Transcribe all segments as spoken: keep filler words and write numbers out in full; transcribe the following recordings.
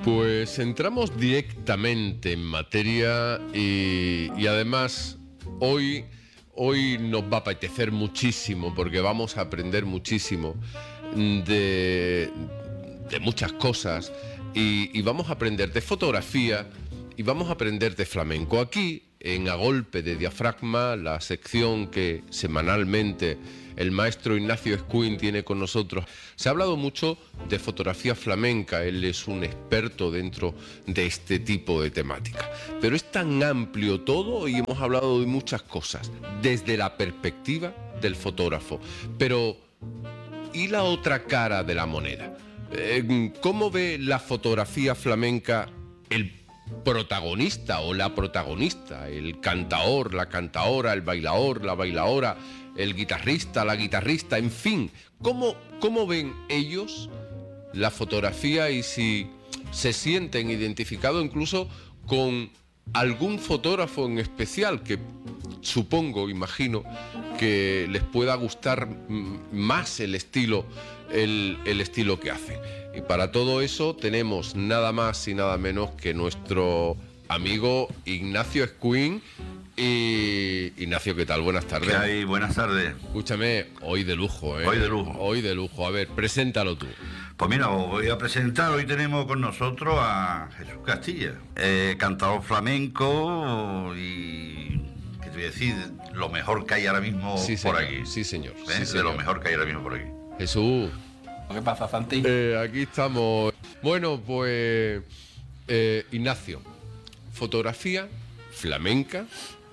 Pues entramos directamente en materia y, y además hoy, hoy nos va a apetecer muchísimo porque vamos a aprender muchísimo de, de muchas cosas y, y vamos a aprender de fotografía y vamos a aprender de flamenco. Aquí, en A Golpe de Diafragma, la sección que semanalmente el maestro Ignacio Escuin tiene con nosotros, se ha hablado mucho de fotografía flamenca. Él es un experto dentro de este tipo de temática. Pero es tan amplio todo y hemos hablado de muchas cosas, desde la perspectiva del fotógrafo. Pero, ¿y la otra cara de la moneda? ¿Cómo ve la fotografía flamenca el protagonista o la protagonista, el cantaor, la cantaora, el bailaor, la bailaora, el guitarrista, la guitarrista, en fin? ¿Cómo, cómo ven ellos la fotografía y si se sienten identificados incluso con algún fotógrafo en especial que supongo, imagino, que les pueda gustar más el estilo, el, el estilo que hacen? Y para todo eso tenemos nada más y nada menos que nuestro amigo Ignacio Escuin. Y Ignacio, ¿qué tal? Buenas tardes. ¿Qué hay? Buenas tardes. Escúchame, hoy de lujo, ¿eh? Hoy de lujo. Hoy de lujo. A ver, preséntalo tú. Pues mira, os voy a presentar, hoy tenemos con nosotros a Jesús Castilla, eh, cantador flamenco y, ¿qué te voy a decir? Lo mejor que hay ahora mismo sí, por señor. aquí. Sí, señor. ¿Eh? Sí, de señor. lo mejor que hay ahora mismo por aquí. Jesús. ¿Qué pasa, Santi? Eh, aquí estamos. Bueno, pues eh, Ignacio, fotografía flamenca.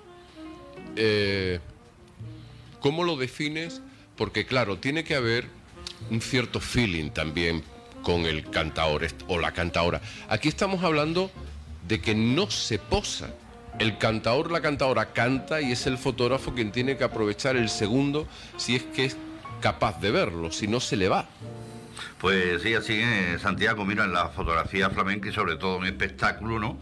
Eh, ¿Cómo lo defines? Porque claro, tiene que haber un cierto feeling también con el cantaor o la cantaora. Aquí estamos hablando de que no se posa. El cantaor, la cantaora canta y es el fotógrafo quien tiene que aprovechar el segundo si es que es capaz de verlo, si no se le va. Pues sí, así es, Santiago. Mira, en la fotografía flamenca y sobre todo en espectáculo, ¿no?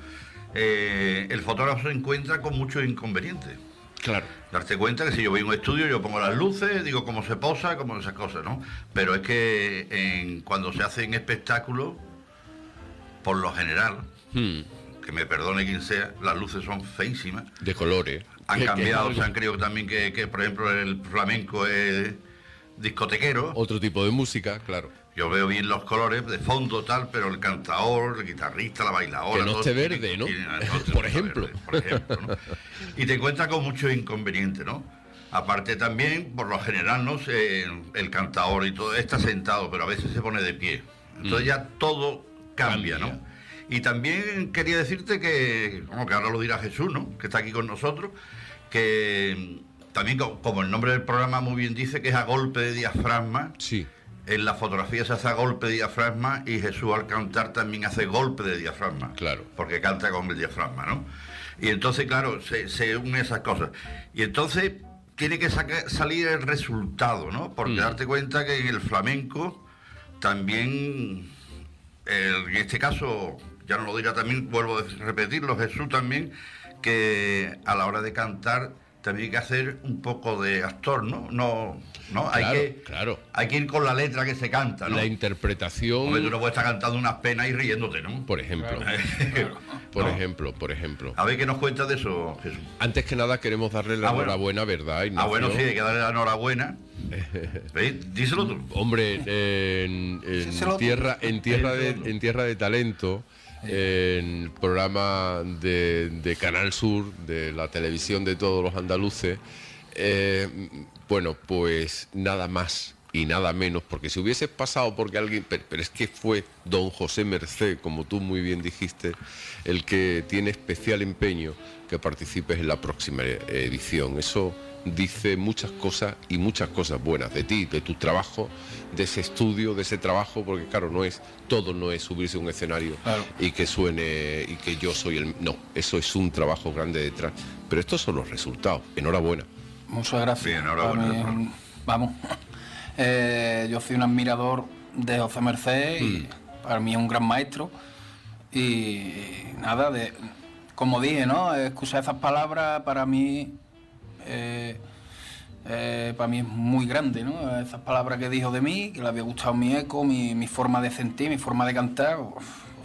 Eh, el fotógrafo se encuentra con muchos inconvenientes. Claro. Darte cuenta que si yo voy a un estudio, yo pongo las luces, digo cómo se posa, cómo esas cosas, ¿no? Pero es que en, cuando se hace en espectáculo, por lo general, hmm. que me perdone quien sea, las luces son feísimas. De colores. Han cambiado, se han creído también que, que, por ejemplo, el flamenco es discotequero. Otro tipo de música, claro. Yo veo bien los colores de fondo, tal, pero el cantador, el guitarrista, la bailadora... Que no esté verde, tiene, ¿no? Tiene, no por ejemplo. Verde, por ejemplo, ¿no? Y te encuentras con muchos inconvenientes, ¿no? Aparte también, por lo general, ¿no? Se, el cantador y todo está sentado, pero a veces se pone de pie. Entonces mm. ya todo cambia, cambia, ¿no? Y también quería decirte que, como que ahora lo dirá Jesús, ¿no? Que está aquí con nosotros, que también, como el nombre del programa muy bien dice, que es A Golpe de Diafragma. Sí. En la fotografía se hace a golpe de diafragma y Jesús al cantar también hace golpe de diafragma. Claro. Porque canta con el diafragma, ¿no? Y entonces, claro, se, se unen esas cosas. Y entonces tiene que saca, salir el resultado, ¿no? Porque mm. darte cuenta que en el flamenco también, el, en este caso, ya no lo dirá también, vuelvo a repetirlo, Jesús también, que a la hora de cantar también hay que hacer un poco de actor, ¿no? No, no, hay claro, que, claro. hay que ir con la letra que se canta, ¿no? La interpretación. Hombre, tú no puedes estar cantando unas penas y riéndote, ¿no? Por ejemplo. Claro. Claro. Por no. ejemplo, por ejemplo. A ver qué nos cuentas de eso, Jesús. Antes que nada queremos darle la ah, bueno. enhorabuena, ¿verdad, Ignacio? Ah, bueno, sí, hay que darle la enhorabuena. ¿Veis? Díselo tú. Hombre, en, en tierra, en tierra de, en tierra de talento. En el programa de, de Canal Sur, de la televisión de todos los andaluces, eh, bueno, pues nada más y nada menos, porque si hubieses pasado porque alguien, pero, pero es que fue don José Mercé, como tú muy bien dijiste, el que tiene especial empeño que participes en la próxima edición. Eso dice muchas cosas y muchas cosas buenas de ti, de tu trabajo, de ese estudio, de ese trabajo, porque claro, no es todo, no es subirse a un escenario claro. y que suene y que yo soy el... No, eso es un trabajo grande detrás, pero estos son los resultados. Enhorabuena. Muchas gracias. Sí, enhorabuena. Mí, vamos, eh, yo soy un admirador de José Mercé y mm. para mí es un gran maestro y nada, de como dije, ¿no? Escuchar esas palabras para mí... Eh, eh, para mí es muy grande, ¿no? Esas palabras que dijo de mí, que le había gustado mi eco, mi, mi forma de sentir, mi forma de cantar, uf,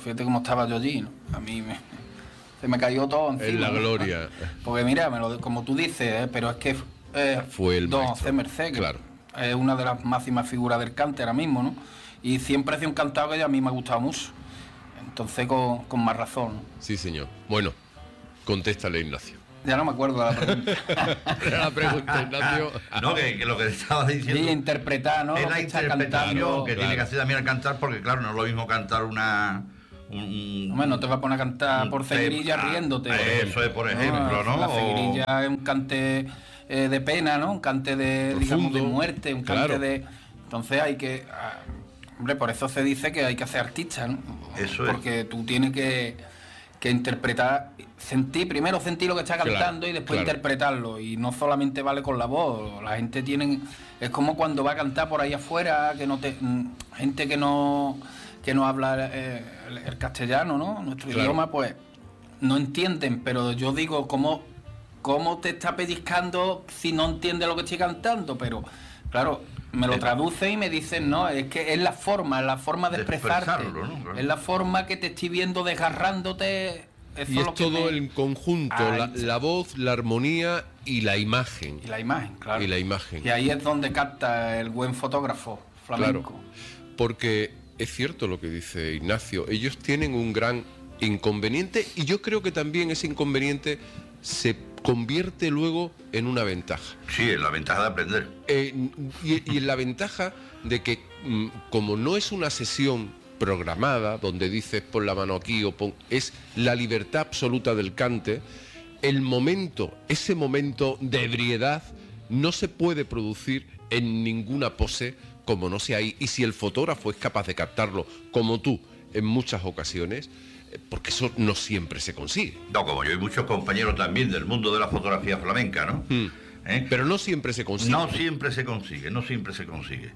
fíjate cómo estaba yo allí, ¿no? A mí me, se me cayó todo encima. En la ¿no? gloria. Porque mira, me lo, como tú dices, ¿eh? Pero es que eh, Fue el don maestro. José Merced, que Claro. es una de las máximas figuras del cante ahora mismo, ¿no? Y siempre hace un cantado que a mí me ha gustado mucho. Entonces, con, con más razón, ¿no? Sí, señor. Bueno, contéstale, Ignacio. Ya no me acuerdo de la pregunta. Era la pregunta, Ignacio. No, que, que lo que estaba Sí, diciendo interpretar, ¿no? es Lo la que está interpretación cantando. que Claro. tiene que hacer también al cantar, porque claro, no es lo mismo cantar una... Un, un- Hombre, no te vas a poner a cantar un por ceguirilla tema. riéndote. Eso es, por ejemplo, ¿no? La O- ceguirilla es un cante eh, de pena, ¿no? Un cante de, digamos, de Profundo, muerte, un cante claro. de... Entonces hay que... ah, hombre, por eso se dice que hay que ser artista, ¿no? Eso es. Porque tú tienes que, que interpretar, sentir, primero sentir lo que está Claro, cantando y después claro. interpretarlo. Y no solamente vale con la voz. La gente tiene... Es como cuando va a cantar por ahí afuera, que no te... mm, gente que no que no habla eh, el, el castellano, ¿no? Nuestro Claro. idioma, pues no entienden, pero yo digo, ¿cómo, ¿cómo te está pellizcando si no entiende lo que estoy cantando? Pero, claro, me lo Eh, traducen y me dicen, no, es que es la forma, es la forma de, de expresarte. expresarlo, ¿no? Claro. Es la forma que te estoy viendo desgarrándote. Eso Y es lo que todo me- el conjunto, Ahí la, está. la voz, la armonía y la imagen. Y la imagen, claro. Y la imagen. Y ahí es donde capta el buen fotógrafo flamenco. Claro, porque es cierto lo que dice Ignacio, ellos tienen un gran inconveniente y yo creo que también ese inconveniente se convierte luego en una ventaja. Sí, es la ventaja de aprender. Eh, y, y en la ventaja de que mm, como no es una sesión programada, donde dices pon la mano aquí o pon... es la libertad absoluta del cante, el momento, ese momento de ebriedad no se puede producir en ninguna pose como no sea ahí. Y si el fotógrafo es capaz de captarlo, como tú, en muchas ocasiones, eh, porque eso no siempre se consigue. No, como yo y muchos compañeros también del mundo de la fotografía flamenca, ¿no? Mm. ¿Eh? Pero no siempre se consigue. No siempre se consigue, no siempre se consigue.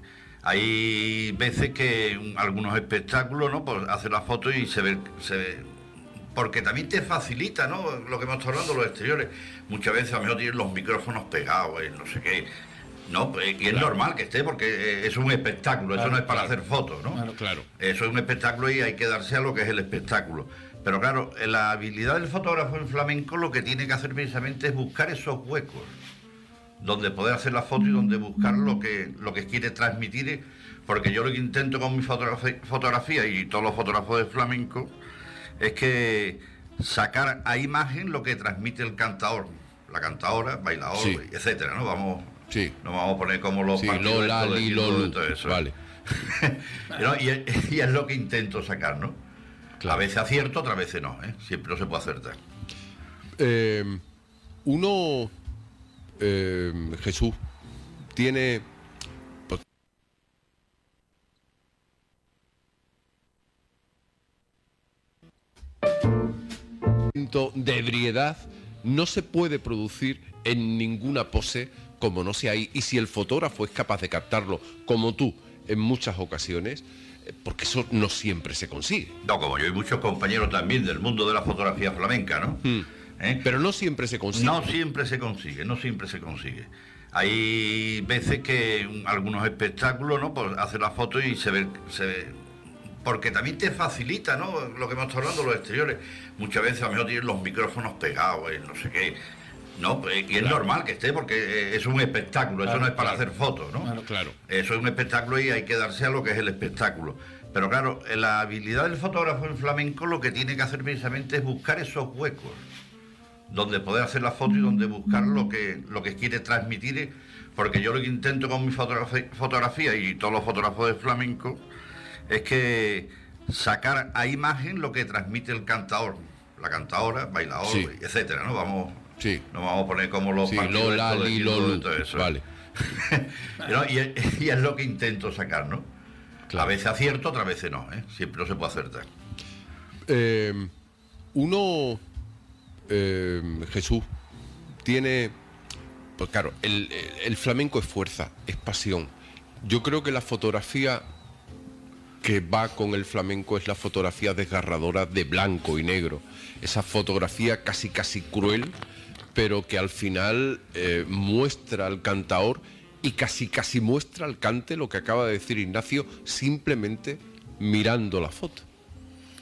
Hay veces que un- algunos espectáculos, ¿no? Pues hace la foto y se ve, se ve- porque también te facilita, ¿no? Lo que hemos estado hablando, los exteriores. Muchas veces a lo mejor tienen los micrófonos pegados, eh, no sé qué. No, pues, y es Claro. normal que esté porque eh, es un espectáculo, eso Claro, no es para claro. hacer fotos, ¿no? Claro. Claro. Eso es un espectáculo y hay que darse a lo que es el espectáculo. Pero claro, la habilidad del fotógrafo en flamenco lo que tiene que hacer precisamente es buscar esos huecos donde poder hacer la foto y donde buscar lo que, lo que quiere transmitir. Porque yo lo que intento con mi fotografi- fotografía y todos los fotógrafos de flamenco es que sacar a imagen lo que transmite el cantador, la cantadora, bailador, Sí. etcétera, ¿no? Vamos, Sí. no vamos a poner como los Sí, partidos Lola, estos de Li, Quildo, Lolu. todo eso. Vale. ¿No? y, es, y es lo que intento sacar, ¿no? Claro. A veces acierto, otras veces no, ¿eh? Siempre no se puede acertar. Eh, uno, eh, Jesús, tiene... pues, de ebriedad no se puede producir en ninguna pose como no sea ahí. Y si el fotógrafo es capaz de captarlo, como tú, en muchas ocasiones, eh, porque eso no siempre se consigue. No, como yo y muchos compañeros también del mundo de la fotografía flamenca, ¿no? Mm. ¿Eh? Pero no siempre se consigue. No siempre se consigue, no siempre se consigue. Hay veces que un- algunos espectáculos, ¿no? Pues hace la foto y se ve, se ve- porque también te facilita, ¿no? Lo que hemos estado hablando, los exteriores. Muchas veces a lo mejor tienen los micrófonos pegados, eh, no sé qué. No, pues, y es Claro. normal que esté porque eh, es un espectáculo, eso Claro, no es para claro. hacer fotos, ¿no? Claro. Claro. Eso es un espectáculo y hay que darse a lo que es el espectáculo. Pero claro, la habilidad del fotógrafo en flamenco lo que tiene que hacer precisamente es buscar esos huecos donde poder hacer la foto y donde buscar lo que, lo que quiere transmitir. Porque yo lo que intento con mi fotografi- fotografía y todos los fotógrafos de flamenco es que sacar a imagen lo que transmite el cantador, la cantadora, bailador, Sí. etcétera, ¿no? Vamos, Sí. no vamos a poner como los Sí, partidos Lola, estos de Li, Quildo, Lolu. todo eso. Vale. ¿No? y, es, y es lo que intento sacar, ¿no? Claro. A veces acierto, otras veces no, ¿eh? Siempre no se puede acertar. Eh, uno, eh, Jesús, tiene... Pues claro, el, el flamenco es fuerza, es pasión. Yo creo que la fotografía que va con el flamenco es la fotografía desgarradora de blanco y negro. Esa fotografía casi casi cruel, pero que al final eh, muestra al cantaor y casi casi muestra al cante lo que acaba de decir Ignacio, simplemente mirando la foto.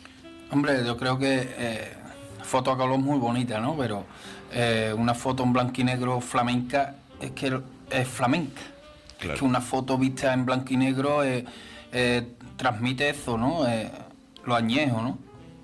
Hombre, yo creo que eh, foto a color muy bonita, ¿no? Pero eh, una foto en blanco y negro flamenca es que es flamenca. Claro. Es que una foto vista en blanco y negro eh, eh, transmite eso, ¿no? Eh, lo añejo, ¿no?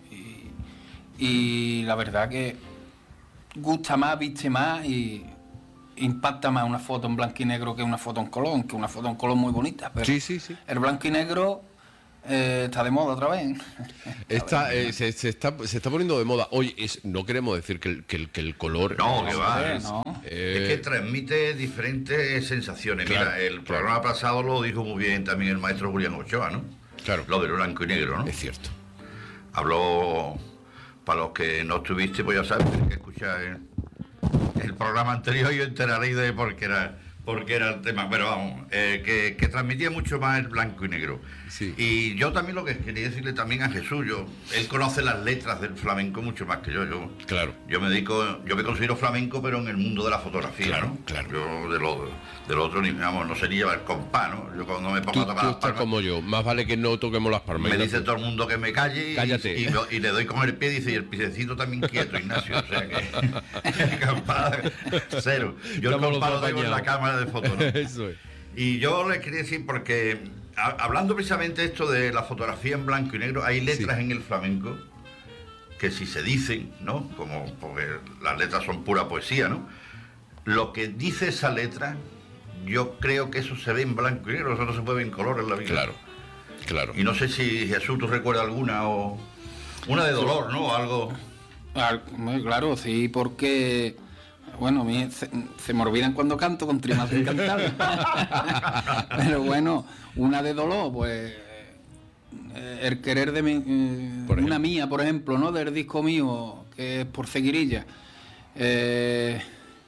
Y, y la verdad que gusta más, viste más y impacta más una foto en blanco y negro que una foto en color, que una foto en color muy bonita. Pero Sí, sí, sí. el blanco y negro eh, está de moda otra vez. Está, eh, se, se está, se está poniendo de moda. Oye, es, no queremos decir que el, que el, que el color... No, que va. Hombre, es- no. eh, Es que transmite diferentes sensaciones. Claro, Mira, el claro. programa pasado lo dijo muy bien también el maestro Julián Ochoa, ¿no? Claro. Lo del blanco y negro, ¿no? Es cierto. Habló, para los que no estuviste, pues ya sabes, tienes que escuchar el, el programa anterior y os enteraréis de por qué era, por qué era el tema. Pero vamos, eh, que, que transmitía mucho más el blanco y negro. Sí. Y yo también lo que quería decirle también a Jesús, yo, él conoce las letras del flamenco mucho más que yo. Yo, Claro. yo me dedico, yo me considero flamenco, pero en el mundo de la fotografía, Claro, ¿no? claro. Yo de lo, de lo otro, ni, vamos, no sé ni llevar compás, ¿no? Yo cuando me pongo Tú, a tocar tú las estás palmas, como yo. Más vale que no toquemos las me palmas. dice todo el mundo que me calle y, Cállate. y, lo- y le doy con el pie y dice, y el piececito también quieto, Ignacio. O sea que campada cero. Yo el Estamos los compás lo dos tengo en la apañados. cámara de fotos, ¿no? Eso es. Y yo les quería decir, porque a- hablando precisamente esto de la fotografía en blanco y negro, hay letras Sí. en el flamenco que si se dicen, ¿no? Como porque las letras son pura poesía, ¿no? Lo que dice esa letra, yo creo que eso se ve en blanco y negro, eso no se puede ver en color en la vida. Claro. Claro. Y no sé si Jesús tú recuerdas alguna o una de dolor, ¿no? O algo. Al- muy claro, sí, porque, bueno, a mí se, se me olvidan cuando canto con trimas sin cantar. Pero bueno, una de dolor, pues, eh, el querer de mi, eh, Por una ejemplo. mía, por ejemplo, ¿no? Del disco mío, que es por Seguirilla. Eh,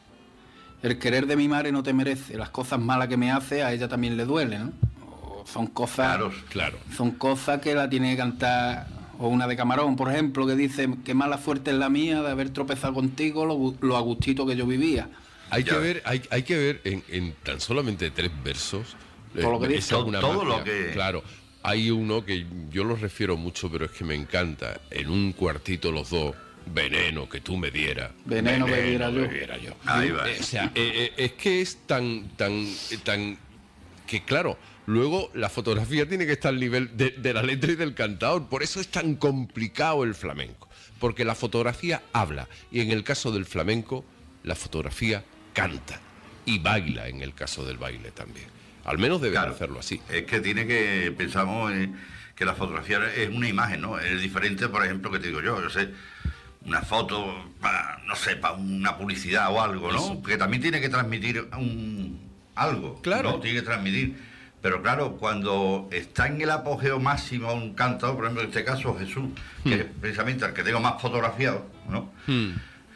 el querer de mi madre no te merece, las cosas malas que me hace a ella también le duelen, ¿no? O son cosas... Claro. Claro. Son cosas que la tiene que cantar, o una de Camarón, por ejemplo, que dice que mala suerte es la mía de haber tropezado contigo, lo, gu- lo a gustito que yo vivía. Hay Ya. que ver, hay, hay que ver en, en tan solamente tres versos. Todo lo que es dice. alguna Todo magia. lo que- Claro. Hay uno que yo lo refiero mucho, pero es que me encanta. En un cuartito los dos. Veneno que tú me dieras. Veneno bebiera yo. bebiera yo. Ahí va. Eh, o sea, eh, eh, es que es tan, tan, eh, tan que claro. Luego la fotografía tiene que estar al nivel de, de la letra y del cantador. Por eso es tan complicado el flamenco. Porque la fotografía habla. Y en el caso del flamenco, la fotografía canta. Y baila en el caso del baile también. Al menos deben Claro. hacerlo así. Es que tiene que, pensamos eh, que la fotografía es una imagen, ¿no? Es diferente, por ejemplo, que te digo yo, yo sé, una foto para, no sé, para una publicidad o algo, ¿no? Eso. Que también tiene que transmitir un, algo, Claro. ¿no? Tiene que transmitir. Pero claro, cuando está en el apogeo máximo un cantador, por ejemplo, en este caso Jesús, que es precisamente el que tengo más fotografiado, ¿no? Hmm.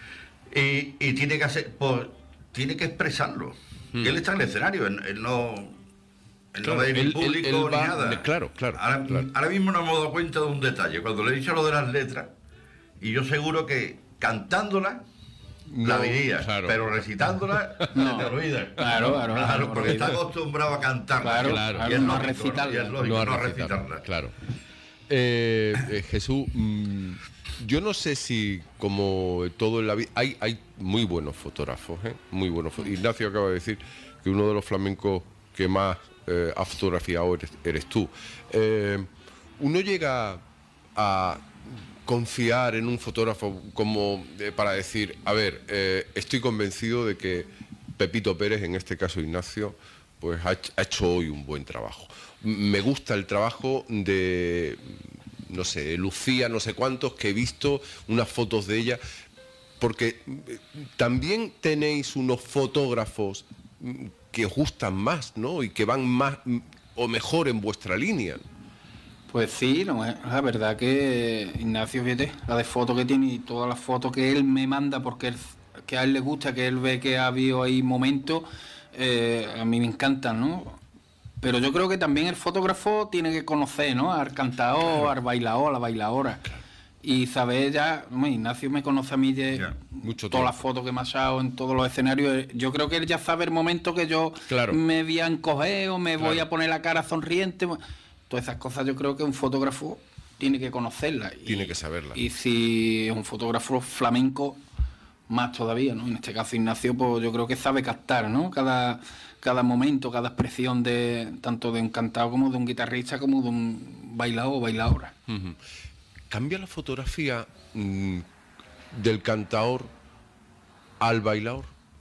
Y, y tiene que hacer, pues, tiene que expresarlo. Hmm. Y él está en el escenario, él, él no, él Claro, no ve él- ni él- público él va- ni nada. claro, claro, Ahora, claro. ahora mismo nos hemos dado cuenta de un detalle. Cuando le he dicho lo de las letras, y yo seguro que cantándola la No, diría, claro. pero recitándola No. se te olvida. Claro, claro, claro, porque está olvida. acostumbrado a cantarla. Claro, claro, y es no a lógico, recitarla. y es lógico, No a no a recitarla, recitarla. claro. Eh, eh, Jesús, mm, yo no sé si como todo en la vida hay, hay muy buenos fotógrafos, ¿eh? Muy buenos. fo- Ignacio acaba de decir que uno de los flamencos que más eh, ha fotografiado eres, eres tú. Eh, uno llega a confiar en un fotógrafo como eh, para decir, a ver, eh, estoy convencido de que Pepito Pérez, en este caso Ignacio, pues ha, hecho- ha hecho hoy un buen trabajo. M- Me gusta el trabajo de, no sé, Lucía, no sé cuántos, que he visto unas fotos de ella, porque eh, también tenéis unos fotógrafos mm, que os gustan más, ¿no? Y que van más mm, o mejor en vuestra línea. Pues sí, no, es- la verdad que Ignacio, fíjate, la de fotos que tiene y todas las fotos que él me manda porque él- que a él le gusta, que él ve que ha habido ahí momentos, eh, a mí me encantan, ¿no? Pero yo creo que también el fotógrafo tiene que conocer, ¿no? Al cantador, al bailador, a la bailadora. Y saber ya, hombre, Ignacio me conoce a mí de Ya, mucho todas tiempo. las fotos que me ha echado en todos los escenarios. Yo creo que él ya sabe el momento que yo Claro. me voy a encoger o me voy Claro. a poner la cara sonriente. Todas esas cosas yo creo que un fotógrafo tiene que conocerla. Y, Tiene que saberla. Y si es un fotógrafo flamenco, más todavía, ¿no? En este caso Ignacio, pues yo creo que sabe captar, ¿no? Cada, cada momento, cada expresión de tanto de un cantado como de un guitarrista, como de un bailador o bailadora. Uh-huh. ¿Cambia la fotografía mmm, del cantador al bailador?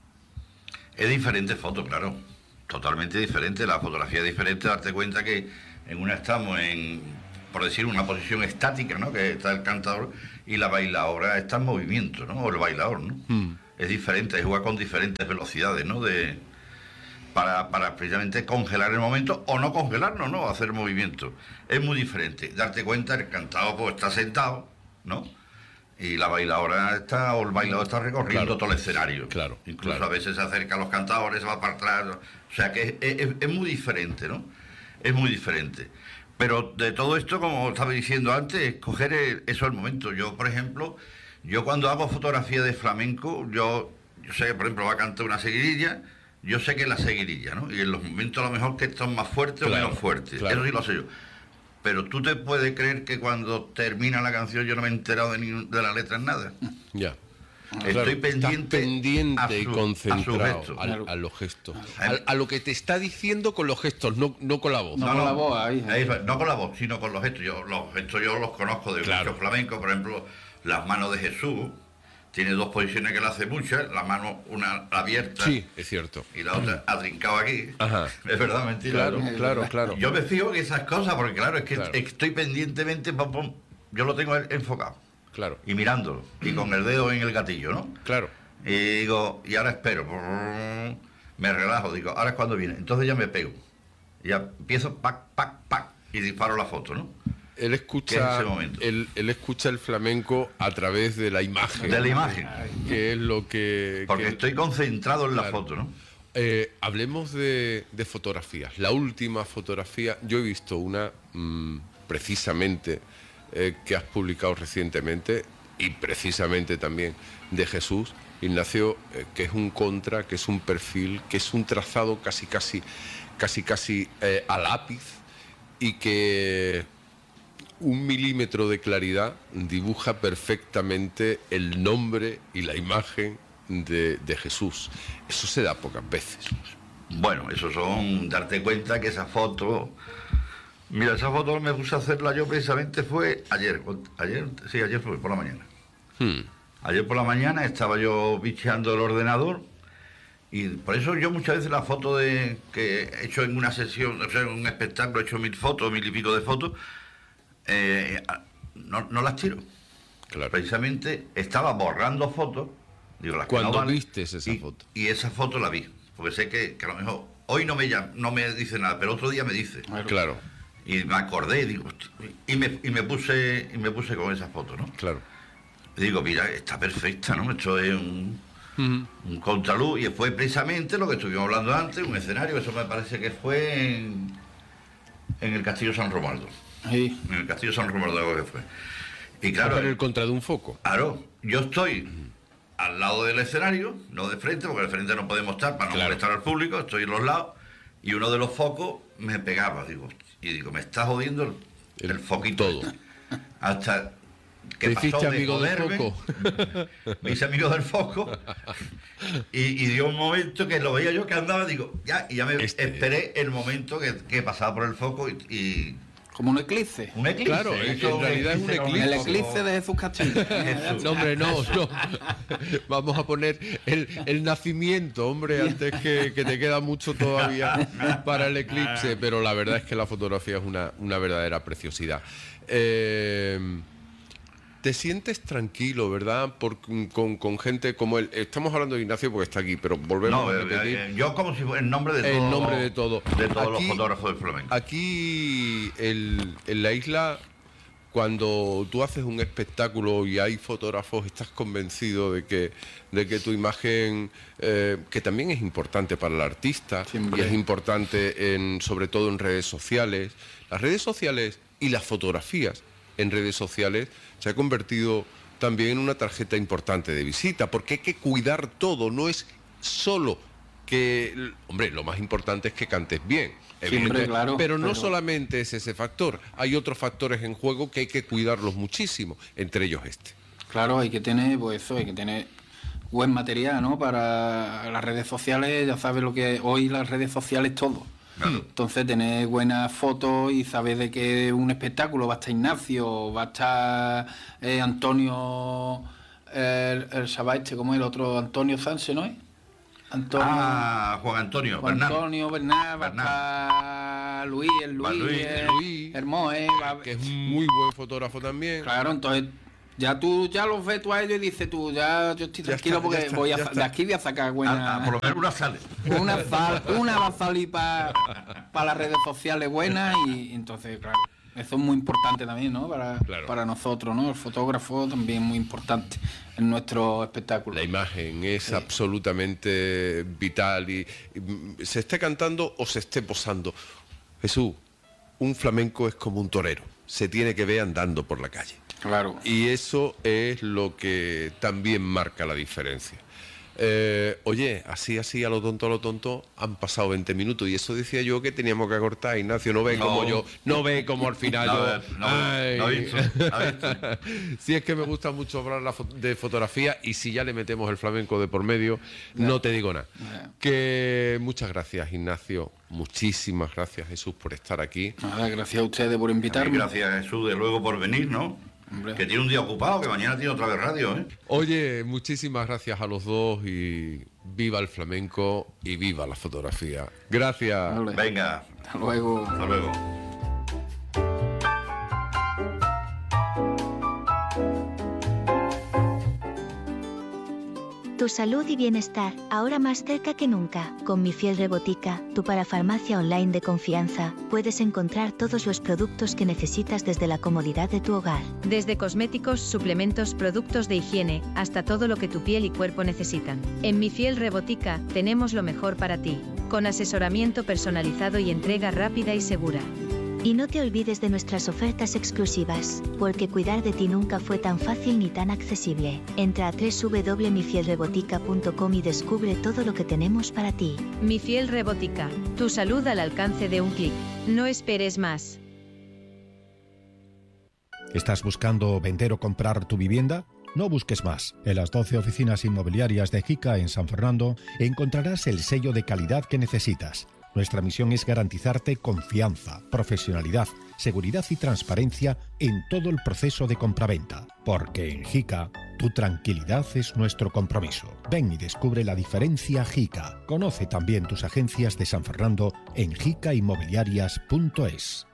Es diferente foto, claro. Totalmente diferente. La fotografía es diferente. Darte cuenta que en una estamos en, por decir, una posición estática, ¿no? Que está el cantador, y la bailadora está en movimiento, ¿no? O el bailador, ¿no? Mm. Es diferente, juega con diferentes velocidades, ¿no? De, para, para precisamente congelar el momento, o no congelarlo, ¿no? Hacer movimiento. Es muy diferente. Darte cuenta, el cantador pues está sentado, ¿no? Y la bailadora está, o el bailador está recorriendo claro, todo el escenario. Claro. Incluso claro. a veces se acerca a los cantadores, se va para atrás. O sea que es, es, es muy diferente, ¿no? Es muy diferente. Pero de todo esto, como estaba diciendo antes, escoger el, eso al momento. Yo, por ejemplo, yo cuando hago fotografía de flamenco, yo, yo sé que, por ejemplo, va a cantar una seguidilla, yo sé que es la seguidilla, ¿no? Y en los momentos a lo mejor que están más fuertes claro, o menos fuertes. Claro. Eso sí lo sé yo. Pero tú te puedes creer que cuando termina la canción yo no me he enterado de, ni, de la letra en nada. Ya. Estoy claro, pendiente, pendiente a su, y concentrado a, su a, a los gestos. A, a lo que te está diciendo con los gestos, no, no con la voz. No, no con la voz, ahí, ahí. No con la voz, sino con los gestos. Yo, los gestos yo los conozco de claro. muchos flamencos. Por ejemplo, las manos de Jesús. Tiene dos posiciones que le hace muchas, la mano una abierta. Sí, es cierto. Y la otra atrincado aquí. Ajá. Es verdad, mentira. Claro, claro, claro. Yo me fijo en esas cosas, porque claro, es que claro. estoy pendientemente, pom, pom, yo lo tengo enfocado. Claro. Y mirándolo, y con el dedo en el gatillo, ¿no? Claro. Y digo, y ahora espero. Me relajo, digo, ahora es cuando viene. Entonces ya me pego. Ya empiezo, pac, pac, pac, y disparo la foto, ¿no? Él escucha, él, él escucha el flamenco a través de la imagen. De la imagen. Que es lo que... Porque que, estoy concentrado en claro. la foto, ¿no? Eh, hablemos de, de fotografías. La última fotografía, yo he visto una mmm, precisamente eh, que has publicado recientemente, y precisamente también de Jesús, Ignacio, eh, que es un contra, que es un perfil, que es un trazado casi casi, casi casi eh, a lápiz, y que... un milímetro de claridad dibuja perfectamente el nombre y la imagen de, de Jesús. Eso se da pocas veces. Bueno, eso son darte cuenta que esa foto... Mira, esa foto me puse a hacerla yo precisamente fue ayer. Ayer, sí, ayer fue por la mañana. Hmm. Ayer por la mañana estaba yo bicheando el ordenador y por eso yo muchas veces la foto de que he hecho en una sesión, o sea, en un espectáculo, he hecho mil fotos, mil y pico de fotos, Eh, no, no las tiro. Claro. Precisamente estaba borrando fotos. Digo, las Cuando que no valen, viste esa y, foto. Y esa foto la vi. Porque sé que, que a lo mejor hoy no me llama, no me dice nada, pero otro día me dice. Claro. Y me acordé, digo, y me, y me puse y me puse con esa foto, ¿no? Claro. Y digo, mira, está perfecta, ¿no? Esto es un, uh-huh. un contraluz. Y fue precisamente lo que estuvimos hablando antes, un escenario, eso me parece que fue en, en el Castillo San Romualdo. Sí. En el Castillo San Romualdo que fue. Y claro, en el contra de un foco. Claro, yo estoy uh-huh. al lado del escenario, no de frente, porque de frente no podemos estar para no claro. molestar al público, estoy en los lados, y uno de los focos me pegaba, digo, y digo, me está jodiendo el, el, el foquito. Todo. Hasta que ¿Te pasó hiciste de amigo joderme, del foco? me hice amigo del foco, y, y dio un momento que lo veía yo que andaba, digo, ya, y ya me este... esperé el momento que, que pasaba por el foco y... y como un eclipse. Un eclipse. Claro, en realidad es un eclipse. El eclipse de Jesús Castillo. No, hombre, no, no. Vamos a poner el, el nacimiento, hombre, antes que, que te queda mucho todavía para el eclipse. Pero la verdad es que la fotografía es una, una verdadera preciosidad. Eh, te sientes tranquilo, ¿verdad? Por, con, con gente como él. Estamos hablando de Ignacio porque está aquí, pero volvemos no, a repetir. Eh, yo como si fuera el nombre de todo. El nombre de todo. De todos aquí, los fotógrafos del flamenco. Aquí el, en la isla, cuando tú haces un espectáculo y hay fotógrafos, estás convencido de que, de que tu imagen, eh, que también es importante para el artista, Siempre. y es importante en, sobre todo en redes sociales. Las redes sociales y las fotografías en redes sociales se ha convertido también en una tarjeta importante de visita, porque hay que cuidar todo, no es solo que, hombre, lo más importante es que cantes bien, Siempre, claro, pero no pero... solamente es ese factor, hay otros factores en juego que hay que cuidarlos muchísimo, entre ellos este. Claro, hay que tener, pues eso, hay que tener buen material, ¿no? Para las redes sociales, ya sabes lo que hoy las redes sociales todo. Claro. Entonces tener buenas fotos y saber de que un espectáculo va a estar Ignacio, va a estar eh, Antonio, el, el Shabbat este, como el otro, Antonio Sánchez, ¿no es? Antonio, ah, Juan Antonio Juan Bernal. Antonio Bernal, va a estar Luis, el Luis, Luis, el, Luis Hermoé, va... que es muy buen fotógrafo también. Claro, entonces ya tú ya los ves tú a ellos y dices tú, ya yo estoy tranquilo está, porque está, voy a, de aquí voy a sacar buena... A, a por lo menos una sale. Una, sal, una va a salir para pa las redes sociales buenas y entonces, claro, eso es muy importante también, ¿no? Para, claro. para nosotros, ¿no? El fotógrafo también es muy importante en nuestro espectáculo. La imagen es sí. absolutamente vital y, y se esté cantando o se esté posando. Jesús, un flamenco es como un torero, se tiene que ver andando por la calle. Claro. Y eso es lo que también marca la diferencia. Eh, oye, así, así, a lo tonto, a lo tonto, han pasado veinte minutos y eso decía yo que teníamos que acortar. Ignacio, no ve no. como yo, no ve como al final no, yo... No, Ay. no, visto, no visto. Si es que me gusta mucho hablar de fotografía y si ya le metemos el flamenco de por medio, no, no te digo nada. No. Que muchas gracias, Ignacio. Muchísimas gracias, Jesús, por estar aquí. Nada, gracias a ustedes por invitarme. Gracias, Jesús, de luego por venir, ¿no? Hombre. Que tiene un día ocupado, que mañana tiene otra vez radio, ¿eh? Oye, muchísimas gracias a los dos y viva el flamenco y viva la fotografía. Gracias. Vale. Venga. Hasta luego. Hasta luego. Tu salud y bienestar, ahora más cerca que nunca. Con Mi Fiel Rebotica, tu parafarmacia online de confianza, puedes encontrar todos los productos que necesitas desde la comodidad de tu hogar. Desde cosméticos, suplementos, productos de higiene, hasta todo lo que tu piel y cuerpo necesitan. En Mi Fiel Rebotica, tenemos lo mejor para ti, con asesoramiento personalizado y entrega rápida y segura. Y no te olvides de nuestras ofertas exclusivas, porque cuidar de ti nunca fue tan fácil ni tan accesible. Entra a doble u doble u doble u punto mi fiel rebotica punto com y descubre todo lo que tenemos para ti. Mi Fiel Rebotica, tu salud al alcance de un clic. No esperes más. ¿Estás buscando vender o comprar tu vivienda? No busques más. En las doce oficinas inmobiliarias de Jica en San Fernando encontrarás el sello de calidad que necesitas. Nuestra misión es garantizarte confianza, profesionalidad, seguridad y transparencia en todo el proceso de compraventa. Porque en Jica, tu tranquilidad es nuestro compromiso. Ven y descubre la diferencia Jica. Conoce también tus agencias de San Fernando en jica inmobiliarias punto es.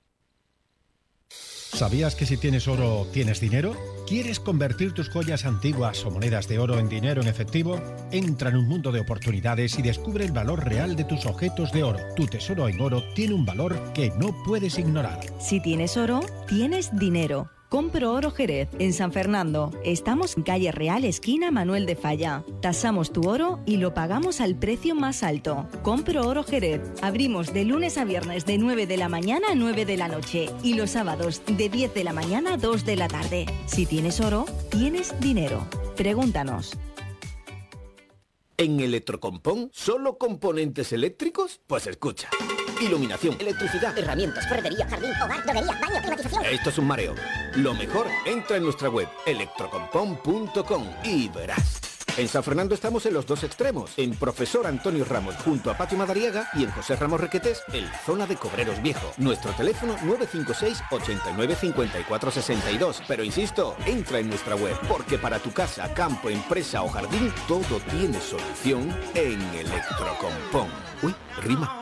¿Sabías que si tienes oro, tienes dinero? ¿Quieres convertir tus joyas antiguas o monedas de oro en dinero en efectivo? Entra en un mundo de oportunidades y descubre el valor real de tus objetos de oro. Tu tesoro en oro tiene un valor que no puedes ignorar. Si tienes oro, tienes dinero. Compro Oro Jerez, en San Fernando. Estamos en calle Real, esquina Manuel de Falla. Tasamos tu oro y lo pagamos al precio más alto. Compro Oro Jerez. Abrimos de lunes a viernes de nueve de la mañana a nueve de la noche y los sábados de diez de la mañana a dos de la tarde. Si tienes oro, tienes dinero. Pregúntanos. ¿En Electrocompón solo componentes eléctricos? Pues escucha. Iluminación, electricidad, herramientas, ferretería, jardín, hogar, droguería, baño, climatización. Esto es un mareo. Lo mejor, entra en nuestra web electrocompón punto com y verás. En San Fernando estamos en los dos extremos, en Profesor Antonio Ramos junto a Patio Madariaga y en José Ramos Requetés en la zona de Cobreros Viejo. Nuestro teléfono nueve cinco seis, ocho nueve, cinco cuatro seis dos. Pero insisto, entra en nuestra web, porque para tu casa, campo, empresa o jardín, todo tiene solución en Electrocompón. Uy, rima.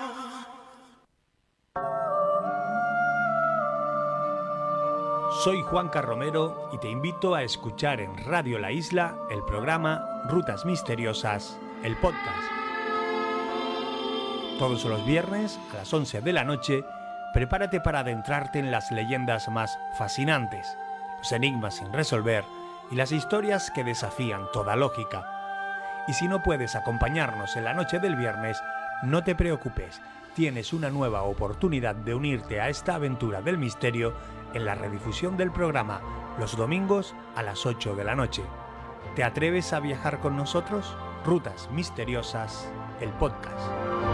Soy Juanca Romero y te invito a escuchar en Radio La Isla el programa Rutas Misteriosas, el podcast. Todos los viernes a las once de la noche, prepárate para adentrarte en las leyendas más fascinantes, los enigmas sin resolver y las historias que desafían toda lógica. Y si no puedes acompañarnos en la noche del viernes, no te preocupes, tienes una nueva oportunidad de unirte a esta aventura del misterio en la redifusión del programa los domingos a las ocho de la noche. ¿Te atreves a viajar con nosotros? Rutas Misteriosas el podcast.